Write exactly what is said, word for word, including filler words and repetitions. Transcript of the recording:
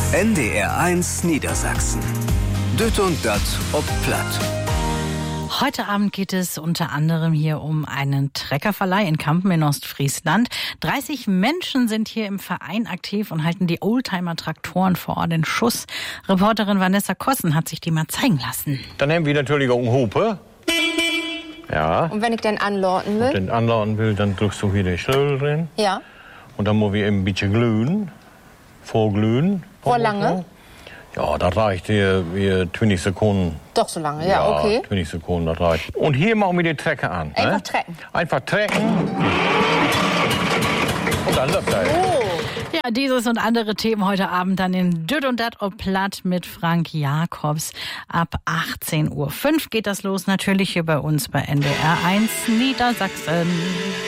N D R eins Niedersachsen. Düt und dat ob Platt. Heute Abend geht es unter anderem hier um einen Treckerverleih in Kampen in Ostfriesland. dreißig Menschen sind hier im Verein aktiv und halten die Oldtimer-Traktoren vor Ort in Schuss. Reporterin Vanessa Kossen hat sich die mal zeigen lassen. Dann haben wir natürlich auch einen Hupe. Ja. Und wenn ich den anlauten will? Wenn ich den anlauten will, dann drückst du hier den Schlüssel drin. Ja. Und dann muss wir ein bisschen glühen. Vorglühen. Vor lange? Ja, das reicht hier, hier zwanzig Sekunden. Doch so lange, ja, ja okay. zwanzig Sekunden, das reicht. Und hier machen wir den Trecker an. Einfach ne? trecken. Einfach trecken. Und dann läuft er. Oh. Ja, dieses und andere Themen heute Abend dann in Düt und Dat ob Platt mit Frank Jakobs. Ab achtzehn Uhr fünf geht das los, natürlich hier bei uns bei N D R eins Niedersachsen.